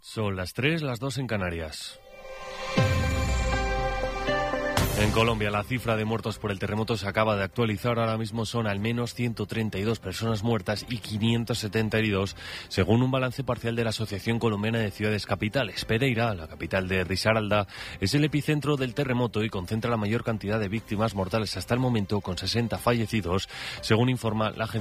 Son las 3, las 2 en Canarias. En Colombia, la cifra de muertos por el terremoto se acaba de actualizar. Ahora mismo son al menos 132 personas muertas y 570 heridos, según un balance parcial de la Asociación Colombiana de Ciudades Capitales. Pereira, la capital de Risaralda, es el epicentro del terremoto y concentra la mayor cantidad de víctimas mortales hasta el momento, con 60 fallecidos, según informa la agencia